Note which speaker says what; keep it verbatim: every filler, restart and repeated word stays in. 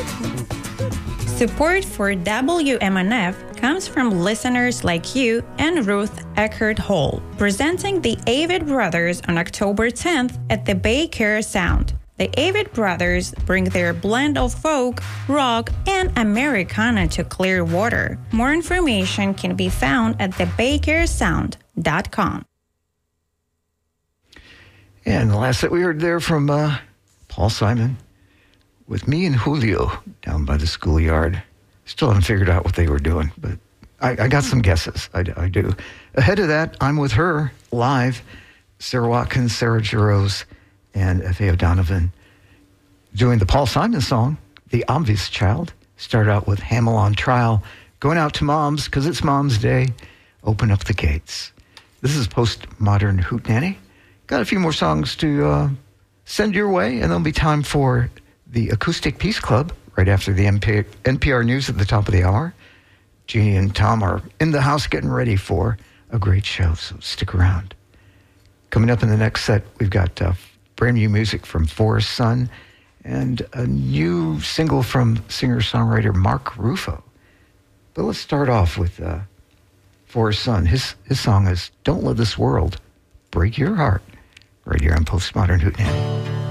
Speaker 1: Support for W M N F comes from listeners like you and Ruth Eckert Hall, presenting the Avid Brothers on October tenth at the Bay Care Sound. The Avid Brothers bring their blend of folk, rock, and Americana to Clearwater. More information can be found at the bay care sound dot com.
Speaker 2: And the last that we heard there from uh, Paul Simon, with me and Julio down by the schoolyard. Still haven't figured out what they were doing, but I, I got some guesses. I, I do. Ahead of that, I'm with her live. Sarah Watkins, Sarah Jarosz, and F A O'Donovan doing the Paul Simon song, The Obvious Child. Start out with Hamel on Trial. Going out to moms, because it's Mom's Day. Open up the gates. This is Postmodern Hootenanny. Got a few more songs to uh, send your way, and there'll be time for the Acoustic Peace Club right after the N P R News at the top of the hour. Jeannie and Tom are in the house getting ready for a great show, so stick around. Coming up in the next set, we've got uh, brand new music from Forest Sun and a new single from singer-songwriter Mark Rufo. But let's start off with uh, Forest Sun. His, his song is Don't Let This World Break Your Heart, right here on Postmodern Hootenanny.